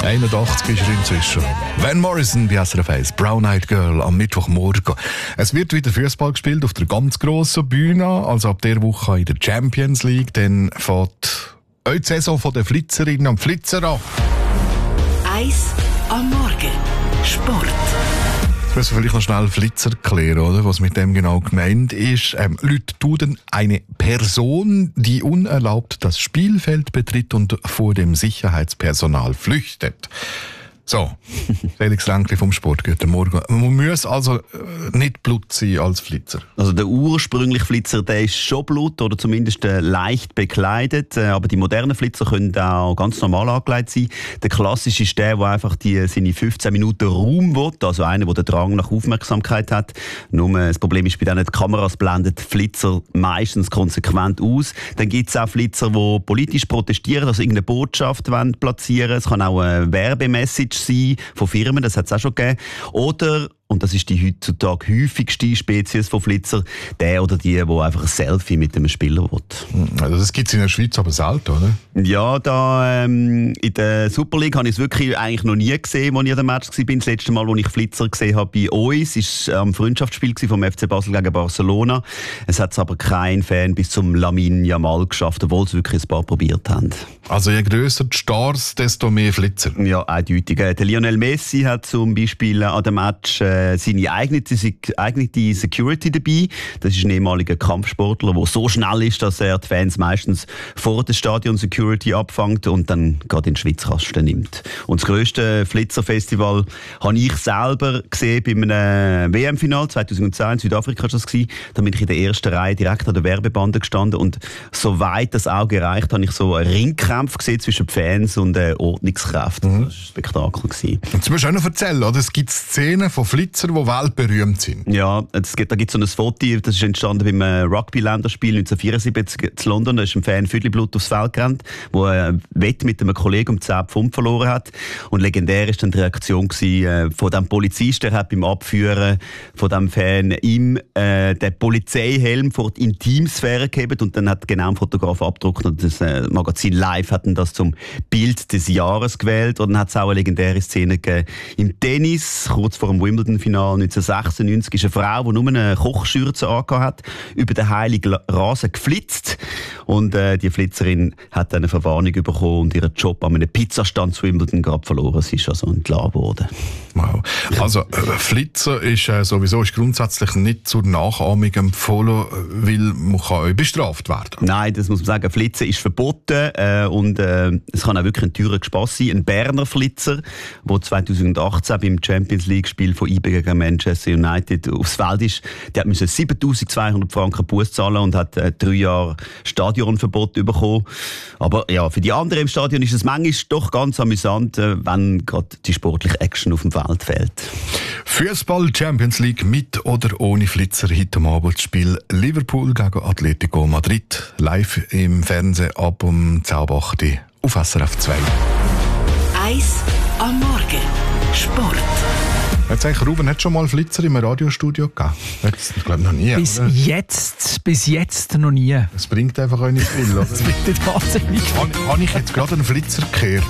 81 ist er inzwischen. Van Morrison bei SRF 1, Brown Eyed Girl am Mittwochmorgen. Es wird wieder Fußball gespielt auf der ganz grossen Bühne, also ab der Woche in der Champions League. Dann fährt auch die Saison der Flitzerinnen und Flitzer an. 1 am Morgen. Sport. Jetzt müssen wir vielleicht noch schnell Flitzer klären, oder? Was mit dem genau gemeint ist. Leute tun eine Person, die unerlaubt das Spielfeld betritt und vor dem Sicherheitspersonal flüchtet. So, Felix Länkli vom Sport, guten Morgen. Man muss also nicht Blut sein als Flitzer. Also der ursprüngliche Flitzer, der ist schon Blut oder zumindest leicht bekleidet. Aber die modernen Flitzer können auch ganz normal angelegt sein. Der klassische ist der einfach seine 15 Minuten Ruhm will, also einer, der den Drang nach Aufmerksamkeit hat. Nur das Problem ist, bei denen die Kameras blenden die Flitzer meistens konsequent aus. Dann gibt es auch Flitzer, die politisch protestieren, also irgendeine Botschaft platzieren wollen. Es kann auch eine Werbemessage sein von Firmen, das hat es auch schon gegeben. Oder, und das ist die heutzutage häufigste Spezies von Flitzer, der oder die einfach ein Selfie mit einem Spieler will. Also das gibt es in der Schweiz aber selten, oder? Ja, da in der Super League habe ich es wirklich eigentlich noch nie gesehen, als ich an dem Match war. Das letzte Mal, als ich Flitzer gesehen habe bei uns, war am Freundschaftsspiel vom FC Basel gegen Barcelona. Es hat aber kein Fan bis zum Lamine Yamal geschafft, obwohl es wirklich ein paar probiert haben. Also je grösser die Stars, desto mehr Flitzer. Ja, eindeutig. Der Lionel Messi hat zum Beispiel an dem Match seine eigene Security dabei. Das ist ein ehemaliger Kampfsportler, der so schnell ist, dass er die Fans meistens vor der Stadion Security abfängt und dann gerade in den Schwitzkasten nimmt. Und das grösste Flitzerfestival habe ich selber gesehen bei einem WM-Final 2010 in Südafrika. Das war. Da bin ich in der ersten Reihe direkt an der Werbebande gestanden und soweit das Auge reicht, habe ich so einen Ringkampf gesehen zwischen Fans und Ordnungskräften. Das war ein Spektakel. Jetzt musst du auch noch erzählen, oder? Es gibt Szenen von Flitzer, die weltberühmt sind. Ja, da gibt es so ein Foto, das ist entstanden beim Rugby-Länderspiel 1974 in London. Da ist ein Fan Viertelblut aufs Feld gerannt, der ein Wett mit einem Kollegen um 10 Pfund verloren hat. Und legendär war dann die Reaktion von dem Polizist, der hat beim Abführen von dem Fan ihm den Polizeihelm vor die Intimsphäre gegeben und dann hat genau ein Fotograf abgedruckt und das Magazin Live hat dann das zum Bild des Jahres gewählt. Und dann hat es auch eine legendäre Szene gegeben im Tennis, kurz vor dem Wimbledon-Final 1996, ist eine Frau, die nur eine Kochschürze angehabt hat, über den heiligen Rasen geflitzt. Und die Flitzerin hat eine Verwarnung bekommen und ihren Job an einem Pizzastand zu Wimbledon gerade verloren. Sie ist also entlassen worden. Wow. Also Flitzer ist sowieso grundsätzlich nicht zur Nachahmung empfohlen, weil man kann auch bestraft werden. Nein, das muss man sagen. Flitzen ist verboten und es kann auch wirklich ein teurer Spass sein. Ein Berner Flitzer, der 2018 beim Champions League-Spiel von IB gegen Manchester United aufs Feld ist, der musste 7'200 Franken Buß zahlen und hat 3 Jahre Stadionverbot bekommen. Aber ja, für die anderen im Stadion ist es manchmal doch ganz amüsant, wenn gerade die sportliche Action auf dem Feld fehlt. Fußball Champions League mit oder ohne Flitzer. Heute am Abend das Spiel Liverpool gegen Atletico Madrid. Live im Fernsehen ab um 10:08 auf SRF 2. 1 am Morgen. Sport. Jetzt eigentlich, Ruben, hat schon mal Flitzer im Radiostudio gegeben? Das glaube ich noch nie. Bis oder? jetzt noch nie. Es bringt einfach auch nicht viel. Oder? Das bringt nicht wahnsinnig. Habe ich jetzt gerade einen Flitzer gekehrt?